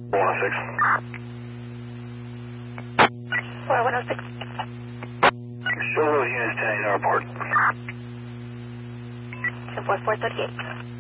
106. 106. Show those units 10 in our port. 10-4, 438.